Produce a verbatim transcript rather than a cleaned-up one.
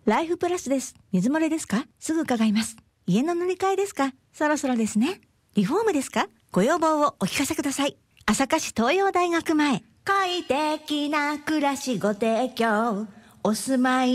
ライフプラスです。水漏れですか？すぐ伺います。家の乗り換えですか？そろそろですね。リフォームですか？ご要望をお聞かせください。朝霞市東洋大学前。快適な暮らしご提供。お住まい